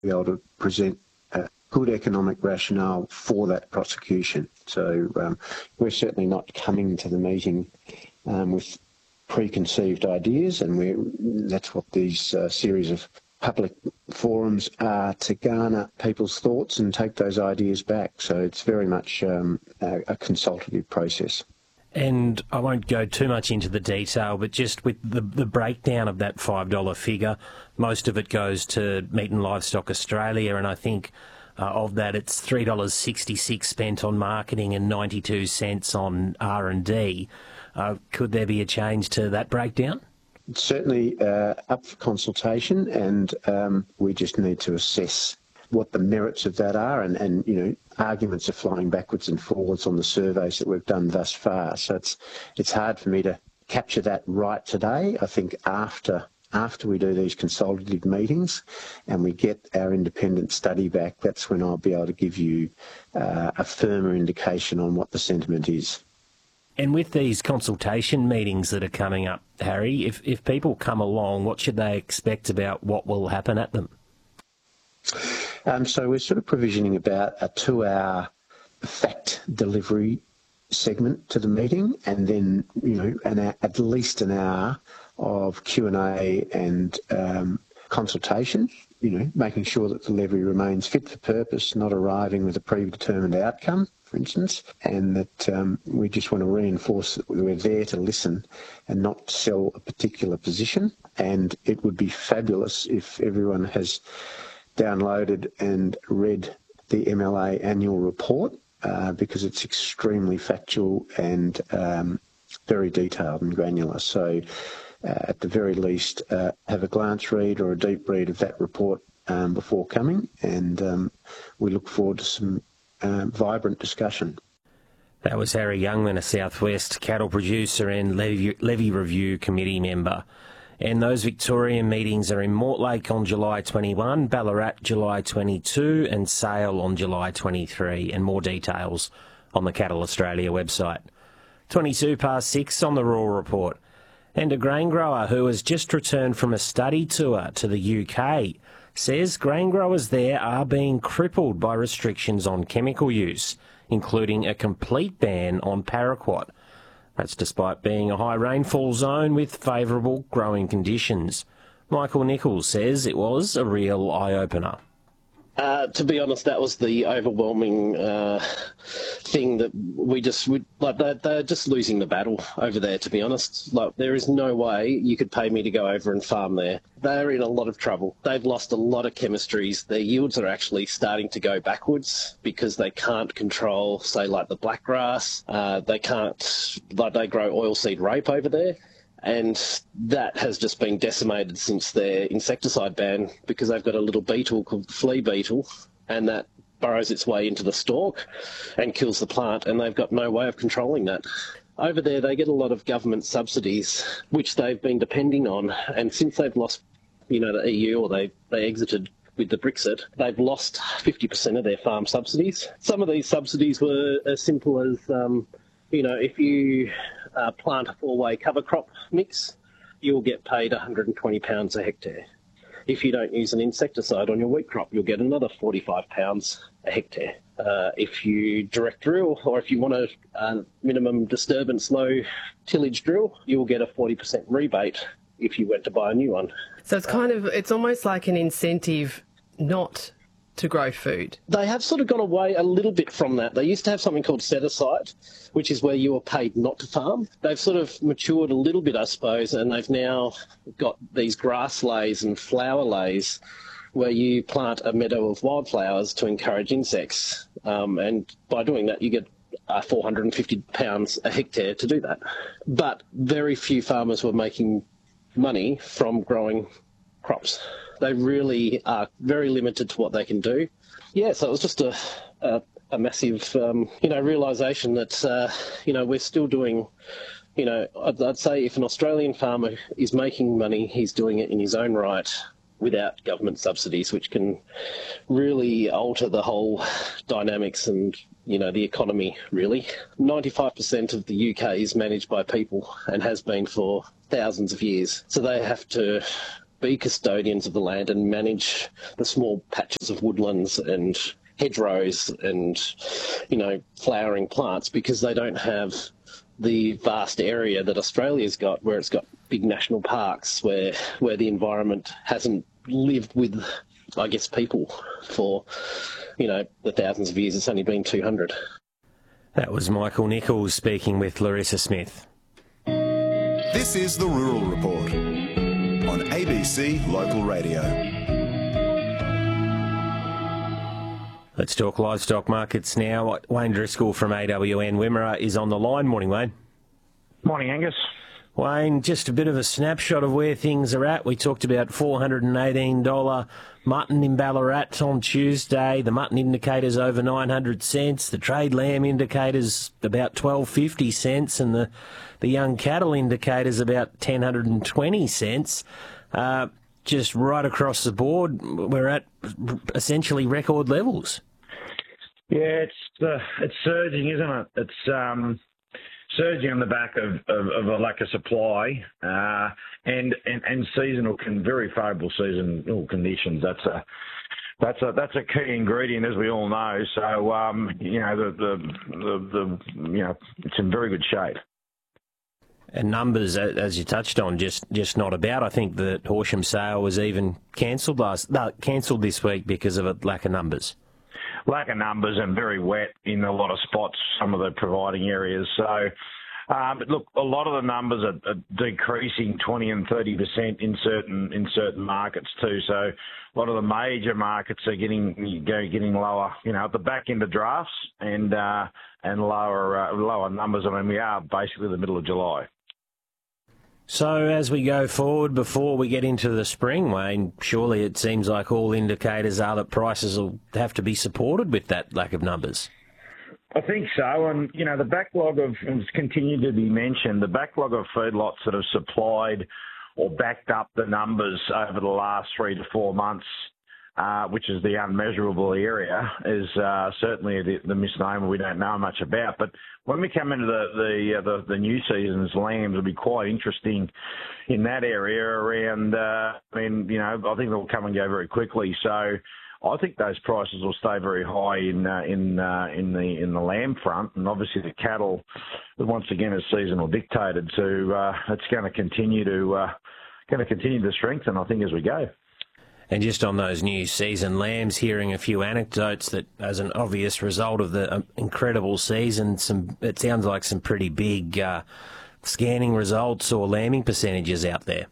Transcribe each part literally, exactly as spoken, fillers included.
be able to present a good economic rationale for that prosecution. So um, we're certainly not coming to the meeting um, with preconceived ideas, and we're, that's what these uh, series of public forums are, to garner people's thoughts and take those ideas back. So it's very much um, a, a consultative process. And I won't go too much into the detail, but just with the, the breakdown of that five dollar figure, most of it goes to Meat and Livestock Australia, and I think uh, of that it's three dollars sixty-six spent on marketing and ninety-two cents on R and D. Uh, could there be a change to that breakdown? It's certainly uh, up for consultation, and um, we just need to assess what the merits of that are, and, and you know, arguments are flying backwards and forwards on the surveys that we've done thus far. So it's it's hard for me to capture that right today. I think after after we do these consultative meetings and we get our independent study back, that's when I'll be able to give you uh, a firmer indication on what the sentiment is. And with these consultation meetings that are coming up, Harry, if, if people come along, what should they expect about what will happen at them? Um, so we're sort of provisioning about a two-hour fact delivery segment to the meeting, and then, you know, an, at least an hour of Q and A and um, consultation, you know, making sure that the levy remains fit for purpose, not arriving with a predetermined outcome, for instance, and that um, we just want to reinforce that we're there to listen and not sell a particular position. And it would be fabulous if everyone has downloaded and read the M L A annual report, uh, because it's extremely factual and um, very detailed and granular. So uh, at the very least, uh, have a glance read or a deep read of that report um, before coming, and um, we look forward to some uh, vibrant discussion. That was Harry Youngman, a South West cattle producer and levy, levy review committee member. And those Victorian meetings are in Mortlake on July twenty-first, Ballarat July twenty-second and Sale on July twenty-third, and more details on the Cattle Australia website. twenty-two past six on the Raw Report. And a grain grower who has just returned from a study tour to the U K says grain growers there are being crippled by restrictions on chemical use, including a complete ban on paraquat. That's despite being a high rainfall zone with favourable growing conditions. Michael Nichols says it was a real eye-opener. Uh, to be honest, that was the overwhelming uh, thing that we just we, like. They're, they're just losing the battle over there. To be honest, like there is no way you could pay me to go over and farm there. They're in a lot of trouble. They've lost a lot of chemistries. Their yields are actually starting to go backwards because they can't control, say, like the blackgrass. Uh, they can't like they grow oilseed rape over there. And that has just been decimated since their insecticide ban because they've got a little beetle called the flea beetle, and that burrows its way into the stalk and kills the plant, and they've got no way of controlling that. Over there, they get a lot of government subsidies, which they've been depending on, and since they've lost, you know, the E U, or they, they exited with the Brexit, they've lost fifty percent of their farm subsidies. Some of these subsidies were as simple as, um, you know, if you uh, plant a four-way cover crop mix, you'll get paid one hundred twenty pounds a hectare. If you don't use an insecticide on your wheat crop, you'll get another forty-five pounds a hectare. Uh, if you direct drill, or if you want a uh, minimum disturbance low tillage drill, you'll get a forty percent rebate if you went to buy a new one. So it's kind of, it's almost like an incentive not to grow food. They have sort of gone away a little bit from that. They used to have something called set aside, which is where you were paid not to farm. They've sort of matured a little bit, I suppose, and they've now got these grass lays and flower lays where you plant a meadow of wildflowers to encourage insects. Um, and by doing that, you get uh, four hundred fifty pounds a hectare to do that. But very few farmers were making money from growing crops. They really are very limited to what they can do. Yeah, so it was just a, a, a massive, um, you know, realisation that, uh, you know, we're still doing, you know, I'd, I'd say if an Australian farmer is making money, he's doing it in his own right without government subsidies, which can really alter the whole dynamics and, you know, the economy, really. ninety-five percent of the U K is managed by people and has been for thousands of years. So they have to be custodians of the land and manage the small patches of woodlands and hedgerows and, you know, flowering plants, because they don't have the vast area that Australia's got, where it's got big national parks, where where the environment hasn't lived with, I guess, people for, you know, the thousands of years. It's only been two hundred. That was Michael Nichols speaking with Larissa Smith. This is the Rural Report on A B C Local Radio. Let's talk livestock markets now. Wayne Driscoll from A W N Wimmera is on the line. Morning, Wayne. Morning, Angus. Wayne, just a bit of a snapshot of where things are at. We talked about four hundred eighteen dollars mutton in Ballarat on Tuesday. The mutton indicator's over nine hundred cents. The trade lamb indicator's about twelve fifty cents, and the, the young cattle indicator's about ten twenty cents. Uh, just right across the board, we're at essentially record levels. Yeah, it's uh, it's surging, isn't it? It's um, surging on the back of, of, of a lack of supply uh, and, and and seasonal, con- very favourable seasonal conditions. That's a that's a that's a key ingredient, as we all know. So um, you know the, the the the you know it's in very good shape. And numbers, as you touched on, just, just not about. I think the Horsham sale was even cancelled last, no, cancelled this week because of a lack of numbers. Lack of numbers and very wet in a lot of spots, some of the providing areas. So, uh, but look, a lot of the numbers are, are decreasing twenty and thirty percent in certain in certain markets too. So, a lot of the major markets are getting getting lower. You know, at the back end of drafts and uh, and lower uh, lower numbers. I mean, we are basically the middle of July. So as we go forward, before we get into the spring, Wayne, surely it seems like all indicators are that prices will have to be supported with that lack of numbers. I think so, and you know the backlog of, and it's continued to be mentioned, the backlog of feedlots that have supplied or backed up the numbers over the last three to four months, uh, which is the unmeasurable area, is uh, certainly the, the misnomer we don't know much about. But when we come into the the, uh, the the new season's lambs, it'll be quite interesting in that area around. Uh, I mean, you know, I think they'll come and go very quickly. So I think those prices will stay very high in uh, in uh, in the in the lamb front, and obviously the cattle, once again, is seasonal dictated. So uh, it's going to continue to uh, going to continue to strengthen, I think, as we go. And just on those new season lambs, hearing a few anecdotes that, as an obvious result of the um, incredible season, some it sounds like some pretty big uh, scanning results or lambing percentages out there.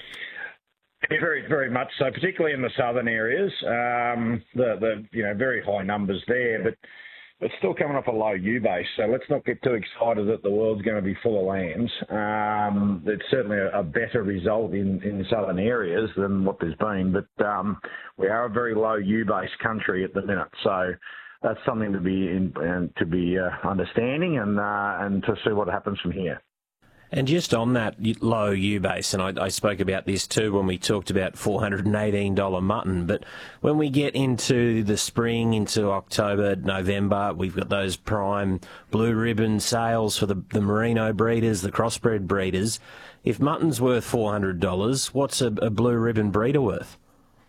Very, very much so, particularly in the southern areas. Um, the, the, you know, very high numbers there, but it's still coming off a low ewe base. So let's not get too excited that the world's going to be full of lambs. Um, it's certainly a, a better result in, in southern areas than what there's been, but um, we are a very low ewe base country at the minute. So that's something to be in, and to be uh, understanding and uh, and to see what happens from here. And just on that low ewe base, and I, I spoke about this too when we talked about four hundred eighteen dollars mutton, but when we get into the spring, into October, November, we've got those prime blue ribbon sales for the, the merino breeders, the crossbred breeders. If mutton's worth four hundred dollars, what's a, a blue ribbon breeder worth?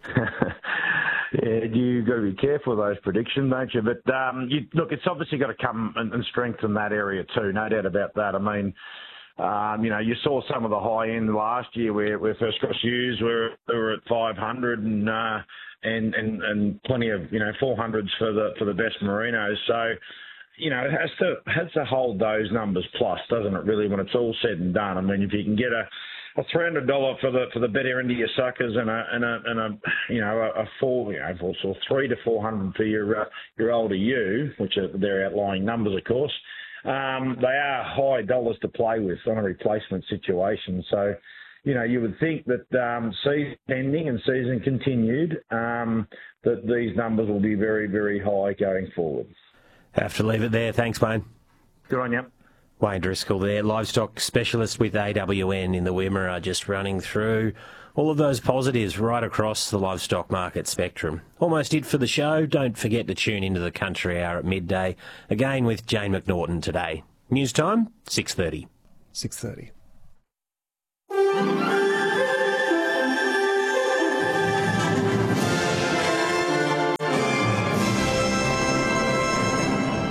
Yeah, you've got to be careful with those predictions, don't you? But um, you, look, it's obviously got to come and, and strengthen that area too, no doubt about that. I mean, Um, you know, you saw some of the high end last year where, where first cross ewes were, were at five hundred and, uh, and and and plenty of you know four hundreds for the for the best merinos. So, you know, it has to has to hold those numbers plus, doesn't it? Really, when it's all said and done. I mean, if you can get a a three hundred dollar for the for the better end of your suckers and a and a and a you know a, a four you know so three to four hundred for your uh, your older ewe, which are their outlying numbers, of course. Um, they are high dollars to play with on a replacement situation. So, you know, you would think that um, season ending and season continued, um, that these numbers will be very, very high going forward. Have to leave it there. Thanks, Wayne. Good on you. Wayne Driscoll there, livestock specialist with A W N in the Wimmera, just running through all of those positives right across the livestock market spectrum. Almost it for the show. Don't forget to tune into the Country Hour at midday, again with Jane McNaughton today. News time, six thirty. six thirty.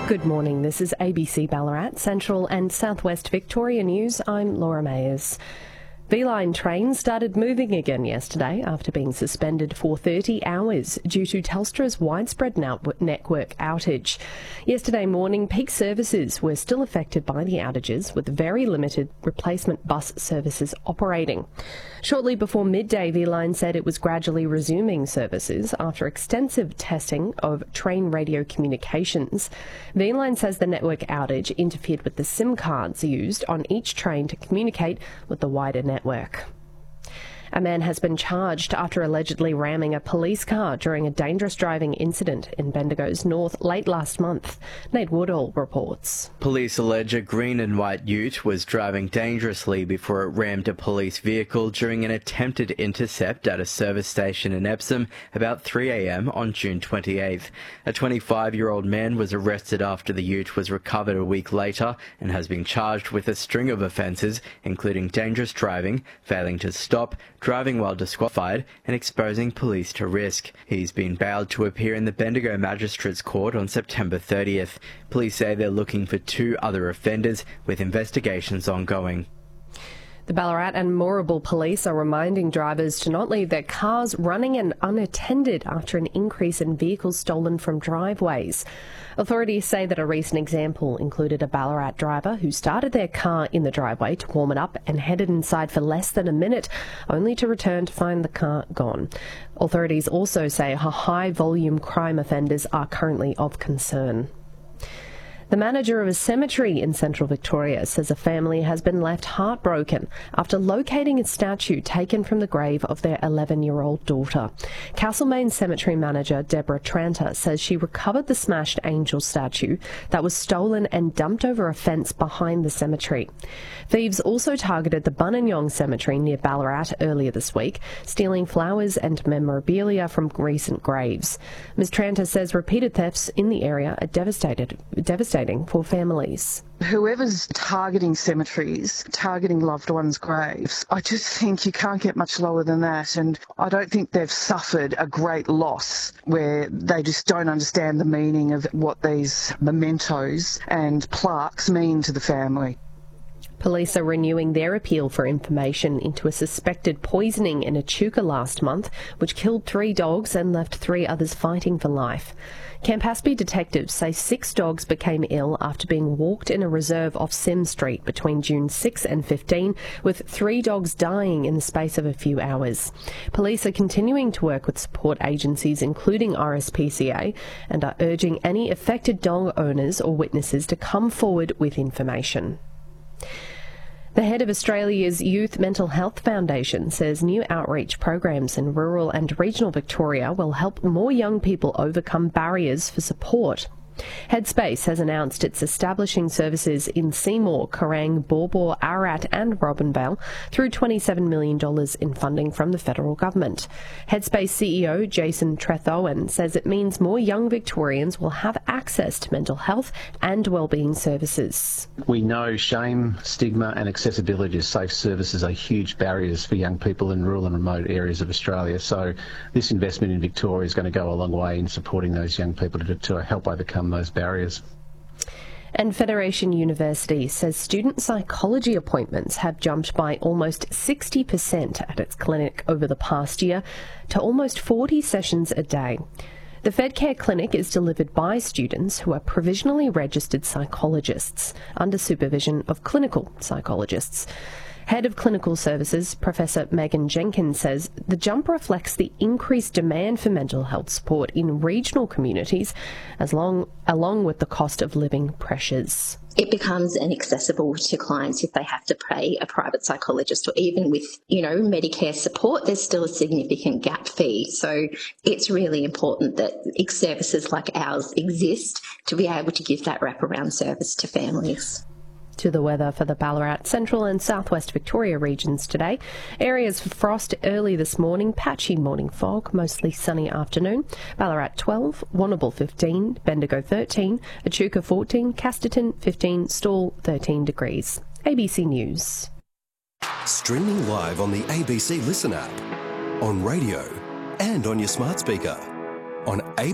Good morning, this is A B C Ballarat, Central and Southwest Victoria News. I'm Laura Mayers. V-Line trains started moving again yesterday after being suspended for thirty hours due to Telstra's widespread network outage. Yesterday morning, peak services were still affected by the outages, with very limited replacement bus services operating. Shortly before midday, V-Line said it was gradually resuming services after extensive testing of train radio communications. V-Line says the network outage interfered with the SIM cards used on each train to communicate with the wider network. Network. A man has been charged after allegedly ramming a police car during a dangerous driving incident in Bendigo's north late last month. Nate Woodall reports. Police allege a green and white ute was driving dangerously before it rammed a police vehicle during an attempted intercept at a service station in Epsom about three a m on June twenty-eighth. A twenty-five-year-old man was arrested after the ute was recovered a week later and has been charged with a string of offences, including dangerous driving, failing to stop, driving while disqualified and exposing police to risk. He's been bailed to appear in the Bendigo Magistrates Court on September thirtieth. Police say they're looking for two other offenders with investigations ongoing. The Ballarat and Moorabool police are reminding drivers to not leave their cars running and unattended after an increase in vehicles stolen from driveways. Authorities say that a recent example included a Ballarat driver who started their car in the driveway to warm it up and headed inside for less than a minute, only to return to find the car gone. Authorities also say high-volume crime offenders are currently of concern. The manager of a cemetery in central Victoria says a family has been left heartbroken after locating a statue taken from the grave of their eleven-year-old daughter. Castlemaine Cemetery manager Deborah Tranter says she recovered the smashed angel statue that was stolen and dumped over a fence behind the cemetery. Thieves also targeted the Buninyong Cemetery near Ballarat earlier this week, stealing flowers and memorabilia from recent graves. Miz Tranter says repeated thefts in the area are devastated, devastating for families. Whoever's targeting cemeteries, targeting loved ones' graves, I just think you can't get much lower than that. And I don't think they've suffered a great loss where they just don't understand the meaning of what these mementos and plaques mean to the family. Police are renewing their appeal for information into a suspected poisoning in Echuca last month, which killed three dogs and left three others fighting for life. Campaspe detectives say six dogs became ill after being walked in a reserve off Sim Street between June sixth and fifteenth, with three dogs dying in the space of a few hours. Police are continuing to work with support agencies, including R S P C A, and are urging any affected dog owners or witnesses to come forward with information. The head of Australia's Youth Mental Health Foundation says new outreach programs in rural and regional Victoria will help more young people overcome barriers for support. Headspace has announced it's establishing services in Seymour, Kerang, Borbor, Ararat and Robinvale through twenty-seven million dollars in funding from the federal government. Headspace C E O Jason Trethowen says it means more young Victorians will have access to mental health and wellbeing services. We know shame, stigma and accessibility to safe services are huge barriers for young people in rural and remote areas of Australia. So this investment in Victoria is going to go a long way in supporting those young people to, to help overcome those barriers. And Federation University says student psychology appointments have jumped by almost sixty percent at its clinic over the past year to almost forty sessions a day. The FedCare clinic is delivered by students who are provisionally registered psychologists under supervision of clinical psychologists. Head of Clinical Services, Professor Megan Jenkins, says the jump reflects the increased demand for mental health support in regional communities, as long, along with the cost of living pressures. It becomes inaccessible to clients if they have to pay a private psychologist, or even with, you know, Medicare support, there's still a significant gap fee. So it's really important that services like ours exist to be able to give that wraparound service to families. To the weather for the Ballarat, Central and Southwest Victoria regions today. Areas for frost early this morning, patchy morning fog, mostly sunny afternoon. Ballarat twelve, Warrnambool fifteen, Bendigo thirteen, Echuca fourteen, Casterton fifteen, Stawell thirteen degrees. A B C News. Streaming live on the A B C Listen app, on radio and on your smart speaker. On A B C